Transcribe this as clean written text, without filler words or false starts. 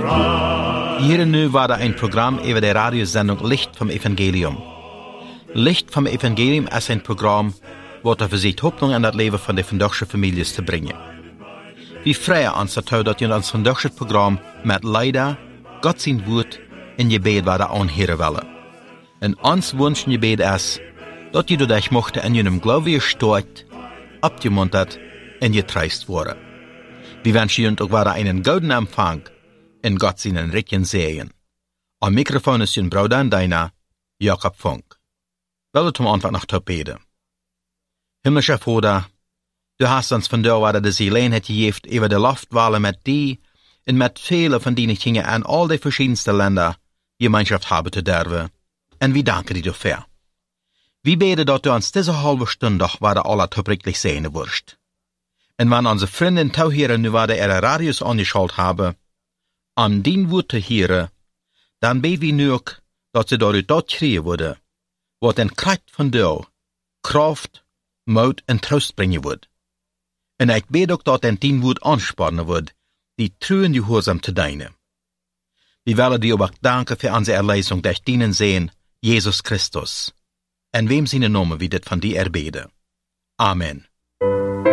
Hier en nu war da ein Programm über die Radiosendung Licht vom Evangelium. Licht vom Evangelium ist ein Programm, das versucht Hoffnung in das Leben von den vandaagse Familien zu bringen. Wir freuen uns dazu, dass ihr uns vandaagse Programm mit Leider, Gott sein Wort in Gebet weiter anhören wollen. Und uns wünschen Gebet ist, dass ihr durch mochte in jenem Glaube gestärkt, abgemuntert und getreist wurde. Wir wünschen euch auch weiter einen guten Empfang in Gott seinen Recken Segen. Am Mikrofon ist Ihr Bruder und deiner, Jakob Funk. Will zum Anfang noch beten. Himmlischer Vater, du hast uns von der weiter das Gelegenheit gegeben, über die Luftwahlen mit dir und mit vielen von denen ich an all die verschiedensten Länder Gemeinschaft habe zu dürfen. Und wir danken dir dafür. Wir beten, dass du uns diese halbe Stunde doch weiter alle verbindlich sehen wirst. Und wenn unsere Freunde und Zuhörer nu weiter ihre Radios angeschaut haben, an dein Wort zu hören, dann beten wir nur, dass sie dadurch dort kriegen würde, was den Kraft von dir, Kraft, Mut und Trost bringen wird. Und ich bete auch, dass dein Wort anspornen wird, die truen Gehorsam zu dienen. Wir wollen dir aber danken für unsere Erlösung durch deinen Sohn, Jesus Christus. In wem seine Namen wir das von dir erbeten. Amen.